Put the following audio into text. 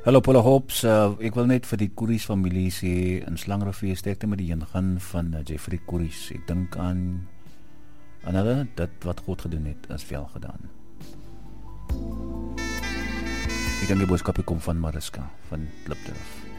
Hallo Paula Hobbs, ek wil net vir die Koeries familie sê in Slangrivier sterkte met die ingaan van Jeffrey Koeries. Ek dink aan hulle, dit wat God gedoen het, is wel gedaan. Ek dink die boodskapie kom van Mariska van Klipdorp.